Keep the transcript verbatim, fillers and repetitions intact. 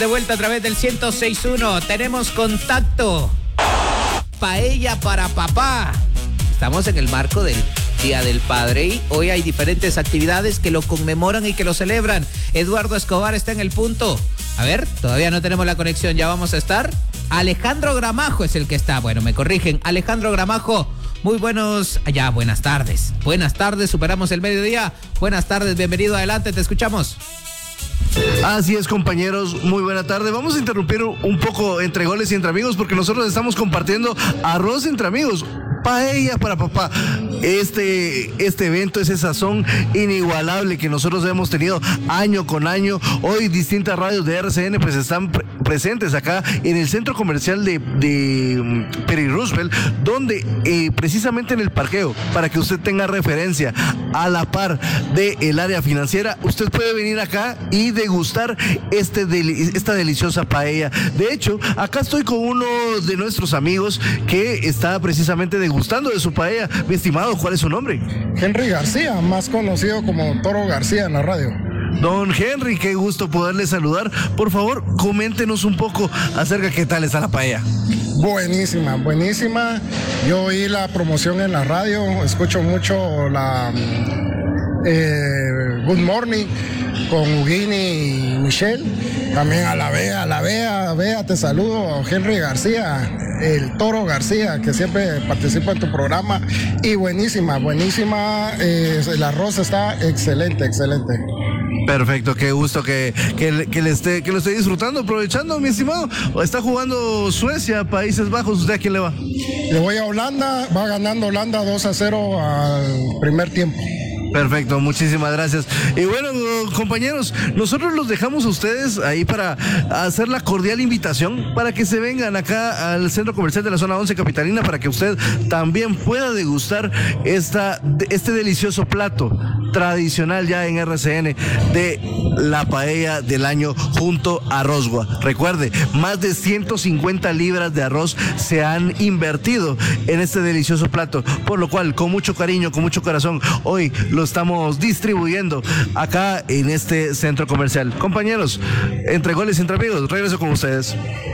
De vuelta a través del ciento seis punto uno. Tenemos contacto. Paella para papá. Estamos en el marco del Día del Padre y hoy hay diferentes actividades que lo conmemoran y que lo celebran. Eduardo Escobar está en el punto. A ver, todavía no tenemos la conexión, ya vamos a estar. Alejandro Gramajo es el que está. Bueno, me corrigen. Alejandro Gramajo, muy buenos... Ya, buenas tardes. Buenas tardes, superamos el mediodía. Buenas tardes, bienvenido, adelante, te escuchamos. Así es, compañeros, muy buena tarde. Vamos a interrumpir un poco entre goles y entre amigos porque nosotros estamos compartiendo arroz entre amigos, paella para papá. Este, este evento, ese sazón inigualable que nosotros hemos tenido año con año. Hoy distintas radios de R C N pues están pre presentes acá en el centro comercial de, de Perry Roosevelt, donde eh, precisamente en el parqueo, para que usted tenga referencia a la par del área financiera, usted puede venir acá y degustar este deli esta deliciosa paella. De hecho, acá estoy con uno de nuestros amigos que está precisamente degustando de su paella. Mi estimado, ¿cuál es su nombre? Henry García, más conocido como Toro García en la radio. Don Henry, qué gusto poderle saludar. Por favor, coméntenos un poco acerca de qué tal está la paella. Buenísima, buenísima. Yo oí la promoción en la radio, escucho mucho la eh, Good Morning con Ugini y Michelle. También a la Bea, a la Bea, Bea, te saludo, Henry García, el Toro García, que siempre participa en tu programa. Y buenísima, buenísima, eh, el arroz está excelente, excelente. Perfecto, qué gusto que, que, que, le esté, que lo esté disfrutando, aprovechando, mi estimado. Está jugando Suecia, Países Bajos, ¿usted a quién le va? Le voy a Holanda, va ganando Holanda dos a cero al primer tiempo. Perfecto, muchísimas gracias. Y bueno, compañeros, nosotros los dejamos a ustedes ahí para hacer la cordial invitación para que se vengan acá al centro comercial de la zona once capitalina para que usted también pueda degustar esta, este delicioso plato tradicional ya en R C N de la paella del año junto a Rosgua. Recuerde, más de ciento cincuenta libras de arroz se han invertido en este delicioso plato, por lo cual con mucho cariño, con mucho corazón, hoy lo estamos distribuyendo acá en este centro comercial. Compañeros, entre goles y entre amigos, regreso con ustedes.